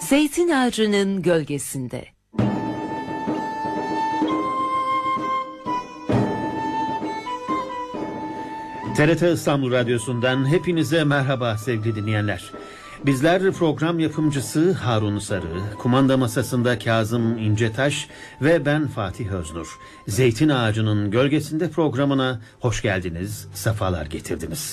Zeytin ağacının gölgesinde. TRT İstanbul Radyosu'ndan hepinize merhaba sevgili dinleyenler. Bizler program yapımcısı Harun Sarı, kumanda masasında Kazım İncetaş ve ben Fatih Öznur. Zeytin Ağacının Gölgesinde programına hoş geldiniz, sefalar getirdiniz.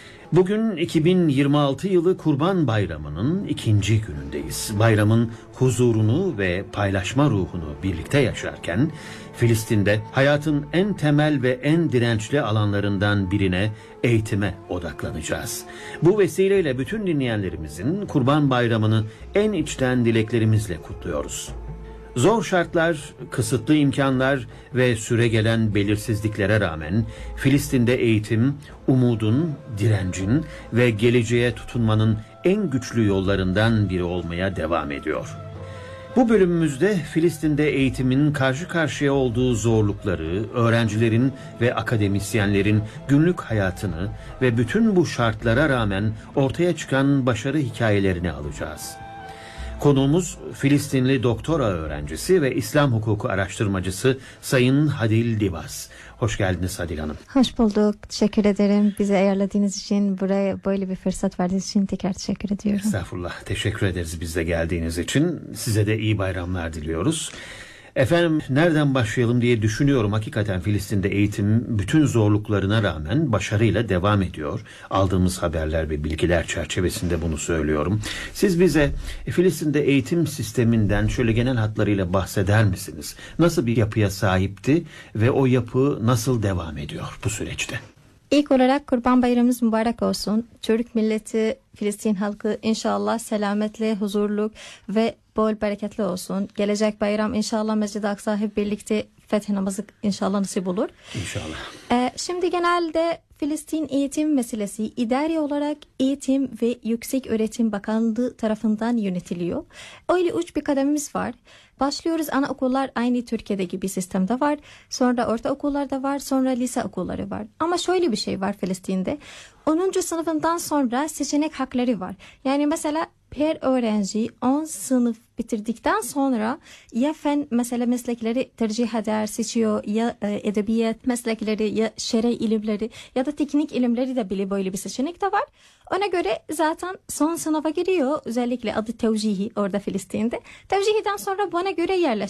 Bugün 2026 yılı Kurban Bayramı'nın ikinci günündeyiz. Bayramın huzurunu ve paylaşma ruhunu birlikte yaşarken Filistin'de hayatın en temel ve en dirençli alanlarından birine, eğitime odaklanacağız. Bu vesileyle bütün dinleyenlerimizin Kurban Bayramı'nı en içten dileklerimizle kutluyoruz. Zor şartlar, kısıtlı imkanlar ve süregelen belirsizliklere rağmen Filistin'de eğitim, umudun, direncin ve geleceğe tutunmanın en güçlü yollarından biri olmaya devam ediyor. Bu bölümümüzde Filistin'de eğitimin karşı karşıya olduğu zorlukları, öğrencilerin ve akademisyenlerin günlük hayatını ve bütün bu şartlara rağmen ortaya çıkan başarı hikayelerini alacağız. Konuğumuz Filistinli doktora öğrencisi ve İslam hukuku araştırmacısı Sayın Hadil Dibas. Hoş geldiniz Hadil Hanım. Hoş bulduk. Teşekkür ederim. Bizi ayarladığınız için, buraya böyle bir fırsat verdiğiniz için tekrar teşekkür ediyorum. Estağfurullah. Teşekkür ederiz bizde geldiğiniz için. Size de iyi bayramlar diliyoruz. Efendim, nereden başlayalım diye düşünüyorum. Hakikaten Filistin'de eğitim bütün zorluklarına rağmen başarıyla devam ediyor. Aldığımız haberler ve bilgiler çerçevesinde bunu söylüyorum. Siz bize Filistin'de eğitim sisteminden şöyle genel hatlarıyla bahseder misiniz? Nasıl bir yapıya sahipti ve o yapı nasıl devam ediyor bu süreçte? İlk olarak Kurban Bayramımız mübarek olsun. Türk milleti, Filistin halkı inşallah selametle, huzurluk ve bol bereketli olsun. Gelecek bayram inşallah Mescid-i Aksa hep birlikte fetih namazı inşallah nasip olur. İnşallah. Şimdi genelde Filistin eğitim meselesi idari olarak Eğitim ve Yüksek Öğretim Bakanlığı tarafından yönetiliyor. Öyle üç bir kadememiz var. Başlıyoruz, anaokullar aynı Türkiye'deki bir sistemde var. Sonra ortaokullarda var, sonra lise okulları var. Ama şöyle bir şey var Filistin'de. 10. sınıfından sonra seçenek hakları var. Yani mesela her öğrenci 10 sınıf bitirdikten sonra ya fen mesela meslekleri tercih eder, seçiyor, ya edebiyat meslekleri, ya şer'i ilimleri ya da teknik ilimleri de bile böyle bir seçenek de var. Ona göre zaten son sınıfa giriyor, özellikle adı tevcihi orada Filistin'de. Tevcihiden sonra bana göre yerleştiriyor.